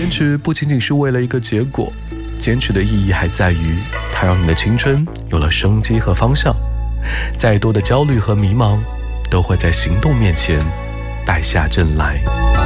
坚持不仅仅是为了一个结果，坚持的意义还在于它让你的青春有了生机和方向。再多的焦虑和迷茫，都会在行动面前败下阵来。